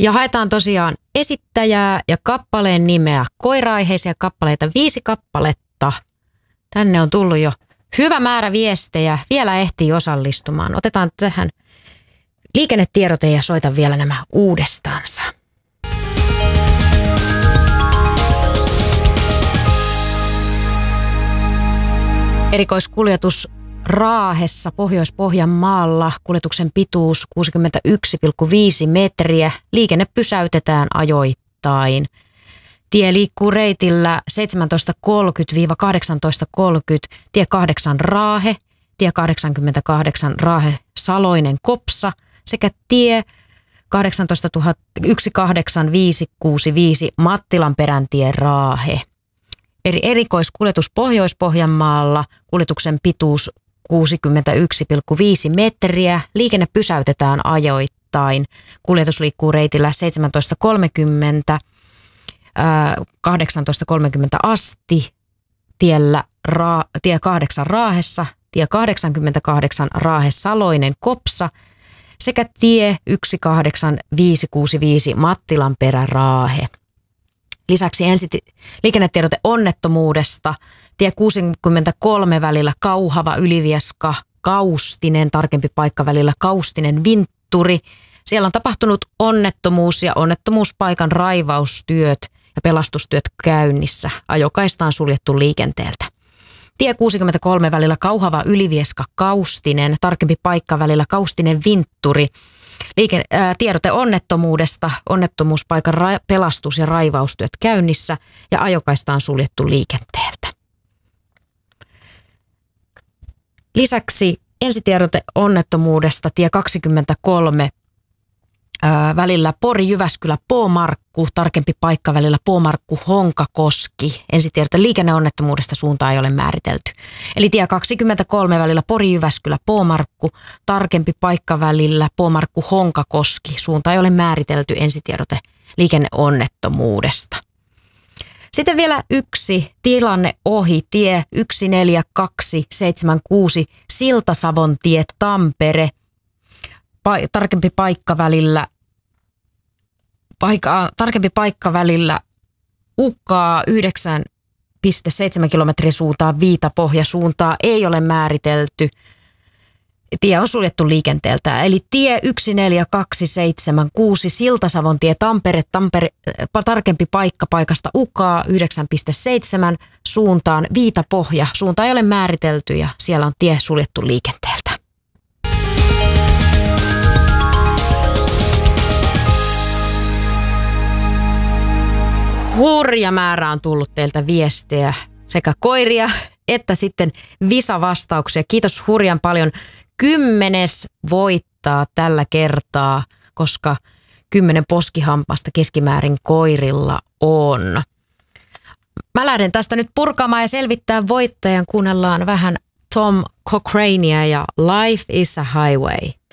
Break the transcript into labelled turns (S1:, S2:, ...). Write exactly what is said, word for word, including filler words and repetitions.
S1: Ja haetaan tosiaan esittäjää ja kappaleen nimeä. Koira-aiheisia kappaleita, viisi kappaletta. Tänne on tullut jo hyvä määrä viestejä. Vielä ehtii osallistumaan. Otetaan tähän liikennetiedote ja soitan vielä nämä uudestaansa. Erikoiskuljetus Raahessa Pohjois-Pohjanmaalla. Kuljetuksen pituus kuusikymmentäyksi pilkku viisi metriä. Liikenne pysäytetään ajoittain. Tie liikkuu reitillä seitsemäntoista kolmekymmentä kahdeksantoista kolmekymmentä, tie kahdeksan Raahe, tie kahdeksankymmentäkahdeksan Raahe Saloinen Kopsa sekä tie kahdeksantoista yksi kahdeksan viisi kuusi viisi Mattilan peräntie Raahe. Eri erikoiskuljetus Pohjois-Pohjanmaalla, kuljetuksen pituus kuusikymmentäyksi pilkku viisi metriä. Liikenne pysäytetään ajoittain. Kuljetus liikkuu reitillä seitsemäntoista kolmekymmentä kahdeksantoista kolmekymmentä asti, tiellä ra, tie kahdeksan Raahessa, tie kahdeksankymmentäkahdeksan Raahe Saloinen Kopsa sekä tie yksi kahdeksan viisi kuusi viisi Mattilan perä Raahe. Lisäksi ensi liikennetiedote onnettomuudesta. Tie kuusikymmentäkolme välillä Kauhava Ylivieska Kaustinen, tarkempi paikka välillä Kaustinen Vintturi. Siellä on tapahtunut onnettomuus ja onnettomuuspaikan raivaustyöt ja pelastustyöt käynnissä. Ajokaista on suljettu liikenteeltä. Tie kuusikymmentäkolme välillä Kauhava Ylivieska Kaustinen, tarkempi paikka välillä Kaustinen Vintturi. Liike, ää, tiedote onnettomuudesta, onnettomuuspaikan ra- pelastus- ja raivaustyöt käynnissä ja ajokaista on suljettu liikenteeltä. Lisäksi ensitiedote onnettomuudesta tie kaksikymmentäkolme ää, välillä Pori-Jyväskylä Poomarkku, tarkempi paikka välillä Poomarkku Honkakoski. Ensitiedote liikenneonnettomuudesta suuntaa ei ole määritelty. Eli tie kaksikymmentäkolme välillä Pori-Jyväskylä Poomarkku, tarkempi paikka välillä Poomarkku Honkakoski. Suunta ei ole määritelty. Ensitiedote liikenneonnettomuudesta. Sitten vielä yksi tilanne ohi, tie yksi neljä kaksi seitsemän kuusi Siltasavon tie Tampere. Pa- tarkempi paikka välillä paikka, tarkempi paikka välillä Ukaa yhdeksän pilkku seitsemän kilometrin suuntaan Viitapohja suuntaa ei ole määritelty. Tie on suljettu liikenteeltä. Eli tie yksi neljä kaksi seitsemän kuusi Siltasavon tie Tampere, Tampere tarkempi paikka paikasta Ukaa yhdeksän pilkku seitsemän suuntaan Viitapohja. Suunta ei ole määritelty ja siellä on tie suljettu liikenteeltä. Hurja määrä on tullut teiltä viestejä, sekä koiria että sitten visavastauksia. Kiitos hurjan paljon. Kymmenes voittaa tällä kertaa, koska kymmenen poskihampasta keskimäärin koirilla on. Mä lähden tästä nyt purkamaan ja selvittää voittajan. Kuunnellaan vähän Tom Cochranea ja Life is a Highway.